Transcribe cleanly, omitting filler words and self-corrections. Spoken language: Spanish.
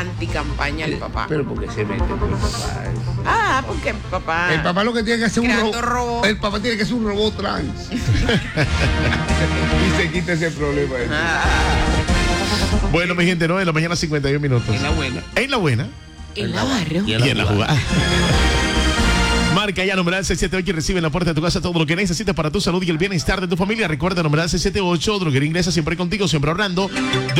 anticampaña el papá. Pero porque se mete con el papá. Ah, porque el papá. El papá lo que tiene que hacer creando un robot. El papá tiene que ser un robot trans. Y se quita ese problema. Bueno, mi gente, 9 de la mañana, 51 minutos. En la buena. En la buena. En la barro. Y en la jugada. Marca ya numeral 678 y recibe en la puerta de tu casa todo lo que necesitas para tu salud y el bienestar de tu familia. Recuerda numeral 678, Droguería Inglesa, siempre contigo, siempre ahorrando.